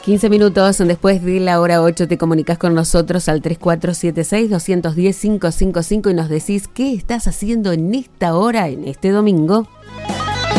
15 minutos después de la hora 8 te comunicas con nosotros al 3476-210-555 y nos decís qué estás haciendo en esta hora, en este domingo.